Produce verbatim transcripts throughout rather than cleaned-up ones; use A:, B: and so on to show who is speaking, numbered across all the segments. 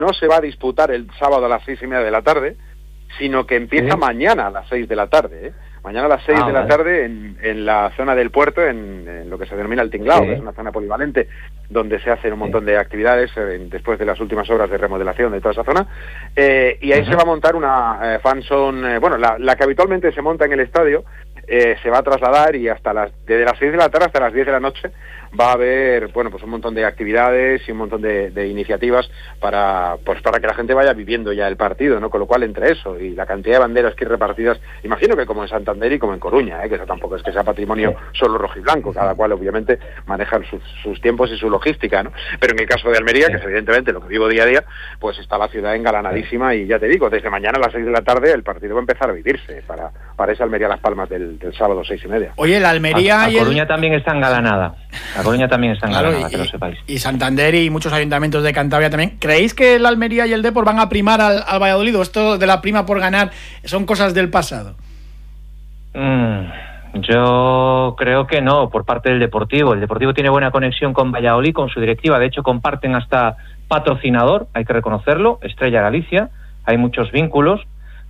A: no se va a disputar el sábado a las seis y media de la tarde, sino que empieza ¿Sí? mañana a las seis de la tarde, ¿eh? Mañana a las seis ah, de la vale. tarde en, en la zona del puerto, en, en lo que se denomina el Tinglao, sí. que es una zona polivalente donde se hacen un montón sí. de actividades eh, después de las últimas obras de remodelación de toda esa zona, eh, y ahí uh-huh. se va a montar una eh, fan zone, eh, bueno, la, la que habitualmente se monta en el estadio, eh, se va a trasladar y hasta las desde las seis de la tarde hasta las diez de la noche va a haber, bueno, pues un montón de actividades y un montón de, de iniciativas para pues para que la gente vaya viviendo ya el partido, ¿no? Con lo cual, entre eso y la cantidad de banderas que hay repartidas, imagino que como en Santander y como en Coruña, ¿eh? Que eso tampoco es que sea patrimonio solo rojiblanco, cada cual obviamente maneja sus, sus tiempos y su logística, ¿no? Pero en el caso de Almería, que es evidentemente lo que vivo día a día, pues está la ciudad engalanadísima y ya te digo, desde mañana a las seis de la tarde el partido va a empezar a vivirse para, para esa Almería Las Palmas del, del sábado seis y media.
B: Oye, la Almería
C: a, a
B: y
C: Coruña
B: el...
C: también está engalanada. La Coruña también está engalanada, claro, y, que lo sepáis.
B: Y Santander y muchos ayuntamientos de Cantabria también. ¿Creéis que el Almería y el Depor van a primar al, al Valladolid? ¿O esto de la prima por ganar son cosas del pasado?
C: Mm, yo creo que no, por parte del Deportivo. El Deportivo tiene buena conexión con Valladolid, con su directiva. De hecho, comparten hasta patrocinador, hay que reconocerlo, Estrella Galicia. Hay muchos vínculos,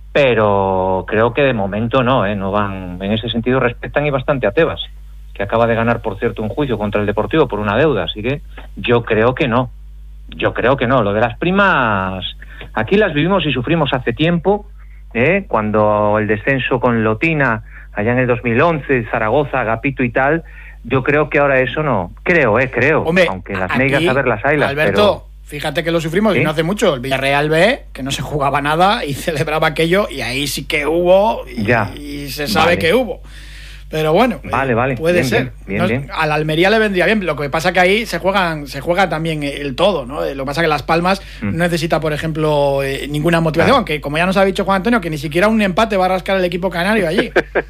C: pero creo que de momento no, ¿eh? No van, en ese sentido respetan y bastante a Tebas, que acaba de ganar, por cierto, un juicio contra el Deportivo por una deuda, así que yo creo que no, yo creo que no. Lo de las primas, aquí las vivimos y sufrimos hace tiempo, ¿eh? Cuando el descenso con Lotina, allá en el dos mil once, Zaragoza, Agapito y tal, yo creo que ahora eso no, creo, eh, creo,
B: Hombre,
C: aunque las
B: aquí,
C: meigas a ver las haylas,
B: Alberto,
C: pero...
B: fíjate que lo sufrimos, ¿sí? Y no hace mucho, el Villarreal B, que no se jugaba nada y celebraba aquello, y ahí sí que hubo, y,
C: ya.
B: y se sabe
C: vale.
B: que hubo. Pero bueno,
C: vale, vale.
B: puede
C: bien,
B: ser.
C: Bien, bien,
B: no,
C: bien.
B: A la Almería le vendría bien. Lo que pasa que ahí se juegan, se juega también el todo, ¿no? Lo que pasa que Las Palmas mm. no necesita, por ejemplo, eh, ninguna motivación, aunque como ya nos ha dicho Juan Antonio, que ni siquiera un empate va a rascar el equipo canario allí.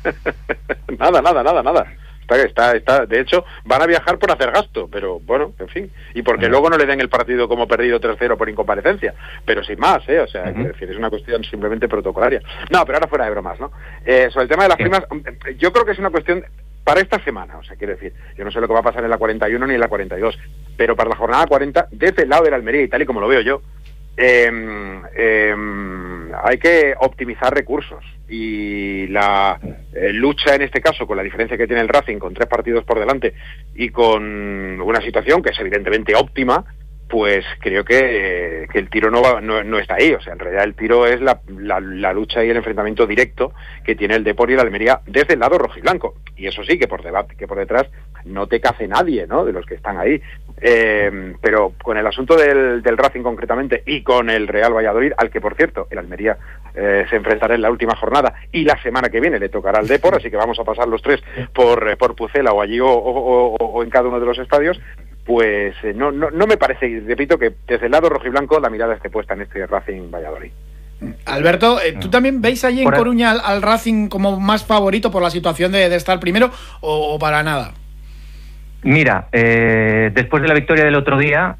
A: nada, nada, nada, nada. Está, está, está, de hecho, van a viajar por hacer gasto, pero bueno, en fin, y porque uh-huh. luego no le den el partido como perdido tres cero por incomparecencia, pero sin más, ¿eh? O sea, uh-huh. quiero decir, es una cuestión simplemente protocolaria. No, pero ahora fuera de bromas, ¿no? Eh, sobre el tema de las ¿Qué? primas, yo creo que es una cuestión para esta semana, o sea, quiero decir, yo no sé lo que va a pasar en la cuarenta y uno ni en la cuarenta y dos, pero para la jornada cuarenta, desde el lado de la Almería y tal y como lo veo yo, eh, eh, hay que optimizar recursos. Y la eh, lucha en este caso, con la diferencia que tiene el Racing, con tres partidos por delante y con una situación que es evidentemente óptima, pues creo que, eh, que el tiro no, va, no no está ahí. O sea, en realidad el tiro es la, la, la lucha y el enfrentamiento directo que tiene el Depor y la Almería desde el lado rojiblanco. Y eso sí, que por debate, que por detrás no te cace nadie, ¿no?, de los que están ahí. Eh, pero con el asunto del, del Racing concretamente y con el Real Valladolid, al que por cierto el Almería eh, se enfrentará en la última jornada y la semana que viene le tocará al Depor, así que vamos a pasar los tres por, por Pucela o allí o, o, o, o en cada uno de los estadios. Pues eh, no, no no me parece, y repito, que desde el lado rojiblanco la mirada esté puesta en este Racing Valladolid.
B: Alberto, eh, ¿tú también veis allí en por Coruña al, al Racing como más favorito por la situación de, de estar primero o, o para nada?
C: Mira, eh, después de la victoria del otro día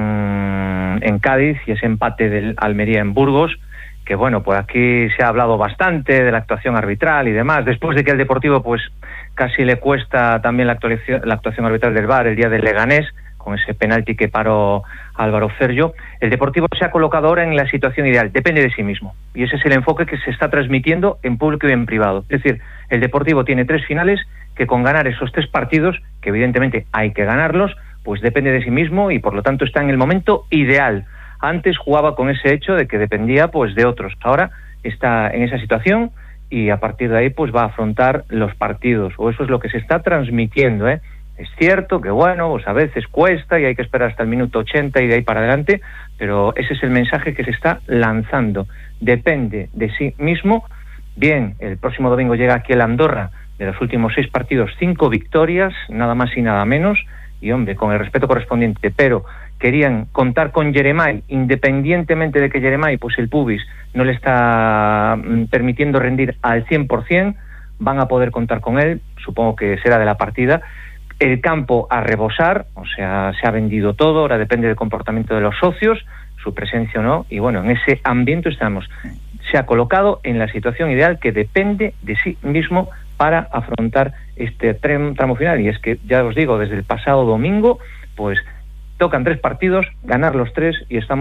C: en, en Cádiz y ese empate del Almería en Burgos, que bueno, pues aquí se ha hablado bastante de la actuación arbitral y demás, después de que el Deportivo pues casi le cuesta también la actuación, la actuación arbitral del V A R el día del Leganés, con ese penalti que paró Álvaro Ferllo, el Deportivo se ha colocado ahora en la situación ideal, depende de sí mismo, y ese es el enfoque que se está transmitiendo en público y en privado. Es decir, el Deportivo tiene tres finales que con ganar esos tres partidos, que evidentemente hay que ganarlos, pues depende de sí mismo y por lo tanto está en el momento ideal. Antes jugaba con ese hecho de que dependía pues de otros, ahora está en esa situación y a partir de ahí pues va a afrontar los partidos, o eso es lo que se está transmitiendo, ¿eh? Es cierto que bueno, pues a veces cuesta y hay que esperar hasta el minuto ochenta y de ahí para adelante, pero ese es el mensaje que se está lanzando. Depende de sí mismo. Bien, el próximo domingo llega aquí el Andorra, de los últimos seis partidos, cinco victorias, nada más y nada menos, y hombre, con el respeto correspondiente, pero querían contar con Yeremay, independientemente de que Yeremay, pues el pubis, no le está mm, permitiendo rendir al cien por ciento, van a poder contar con él, supongo que será de la partida. El campo a rebosar, o sea, se ha vendido todo, ahora depende del comportamiento de los socios, su presencia o no, y bueno, en ese ambiente estamos. Se ha colocado en la situación ideal que depende de sí mismo para afrontar este tramo final, y es que, ya os digo, desde el pasado domingo, pues tocan tres partidos, ganar los tres y estamos